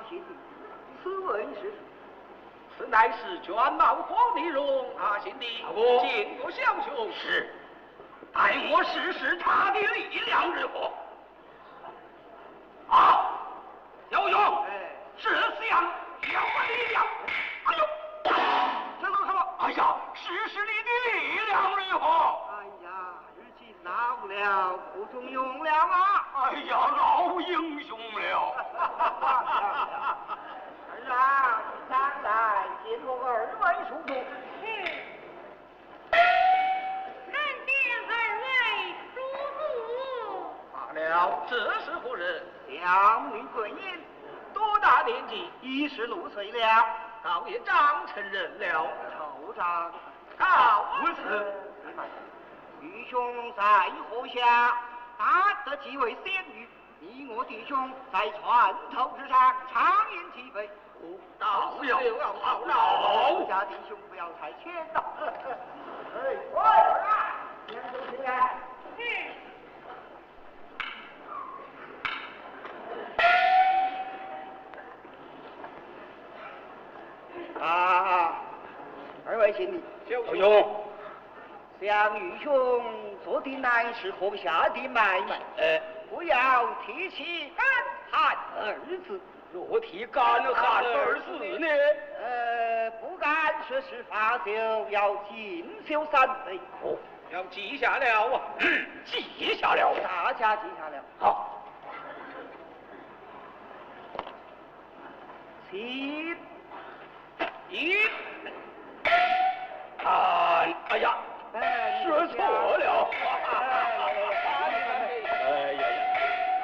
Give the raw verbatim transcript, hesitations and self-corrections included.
贤弟，此问是？ 此乃是卷毛皇帝荣啊，贤弟，见过小兄。 是，待我试试他的力量如何。啊，小勇， 哎， 是想要我力量。哎呦， 这做什么？ 哎呀，试试你的力量如何？ 哎呀，日记老了，不中用了啊！ 哎呀，老英雄了！ 儿啊，上来见过二位叔叔。 嗯，参见二位叔父。 罢了，这是何人？ 小女贵言， 多大年纪？ 已十六岁了， 倒也长成人了。 头长。 告不是，愚兄在河下大得几位仙女，你我弟兄在船头之上畅饮几杯。 到时又要好大恼。 家弟兄不要太谦了。哎，喂，啊，两手起来。 嗯。 啊，二位贤弟， 小勇， 向愚兄做的乃是河下的买卖， 呃， 不要提起干旱二字。 若提干旱二字呢？ 呃，不敢说是发酒，要禁酒三杯。 哦， 要记下了啊， 记下了。 大家记下了。 好， 七一，看，哎呀，说错了。